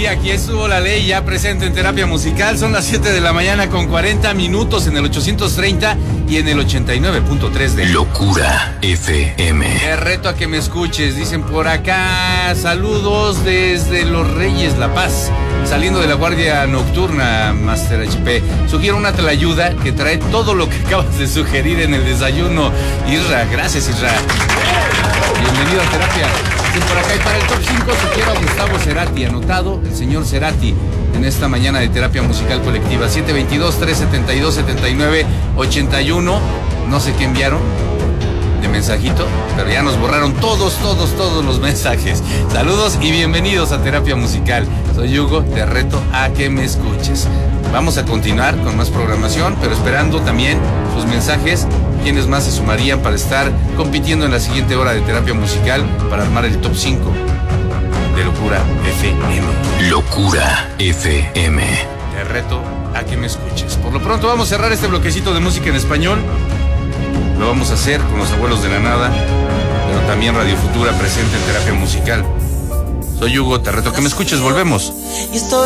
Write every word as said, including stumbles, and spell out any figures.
aquí, aquí estuvo la ley ya presente en Terapia Musical. Son las siete de la mañana con cuarenta minutos en el ochocientos treinta y en el ochenta y nueve punto tres de Locura F M. Te reto a que me escuches, dicen por acá. Saludos desde Los Reyes, La Paz. Saliendo de la guardia nocturna, Master H P. Sugiero una tlayuda que trae todo lo que acabas de sugerir en el desayuno. Isra, gracias Isra. Bienvenido a Terapia. Dicen por acá, y para el top cinco sugiero a Gustavo Cerati. Anotado, el señor Cerati, en esta mañana de Terapia Musical Colectiva. siete veintidós, trescientos setenta y dos, setenta y nueve, ochenta y uno. No sé qué enviaron de mensajito, pero ya nos borraron todos, todos, todos los mensajes. Saludos y bienvenidos a Terapia Musical. Soy Hugo, te reto a que me escuches. Vamos a continuar con más programación, pero esperando también sus mensajes. ¿Quiénes más se sumarían para estar compitiendo en la siguiente hora de Terapia Musical para armar el top cinco de Locura F M? Locura F M. Te reto a que me escuches. Por lo pronto vamos a cerrar este bloquecito de música en español. Lo vamos a hacer con Los Abuelos de la Nada, pero también Radio Futura presente en Terapia Musical. Soy Hugo, te reto a que me escuches. Volvemos.